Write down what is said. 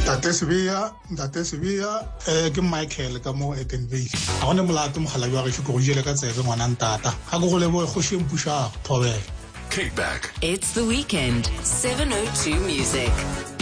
Ntate Sebia ke Michael ka mo Edenville. A gone molato mogala jwa ge go jele ka tsebe ngwana ntata. Ga go le boe go shempusha thobela. Kickback. It's the weekend. 702 Music.